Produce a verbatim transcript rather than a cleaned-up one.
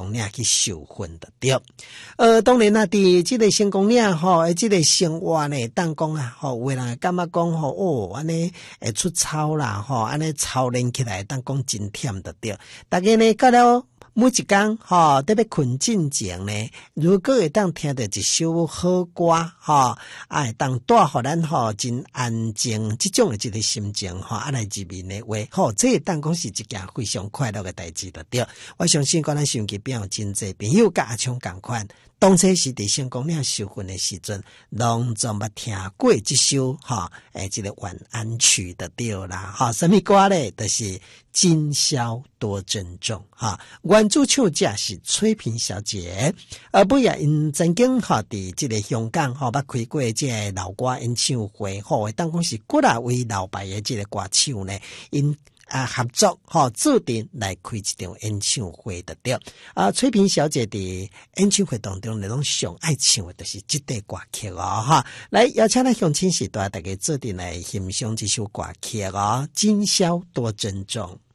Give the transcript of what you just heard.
公岭去受训的对。呃，当然啦，伫这个成功岭吼，诶，这个生活呢，当讲啊，吼，有的人感觉讲吼，哦，安尼会出操啦，吼，安尼操练起来，当讲真忝的对。大家呢，到了每一天吼，特别困进前呢，如果会当听到一首好歌吼，啊，会当带互咱吼真安静，这种的一个心情吼，啊来入眠的话，吼，这当讲是一件非常快乐的代志的对。我相信讲咱手机边有真济朋友甲阿昌共款。当初是伫成功岭受训的时阵，拢总捌听过这首哈，诶，这个晚安曲的对啦，哈，什么歌咧？就是今宵多珍重哈。原主唱者是崔萍小姐，而不也因曾经哈伫这个香港哈捌开过这个老歌演唱会，吼，当讲是古来为老牌的这个歌手呢，因。啊，合作吼，注定来开一场演唱会的对。啊，崔萍小姐的演唱会当中，那种上爱唱的就是这类歌曲哦，哈。来，邀请咱乡亲时代大家注定来欣赏这首歌曲哦，今宵多珍重。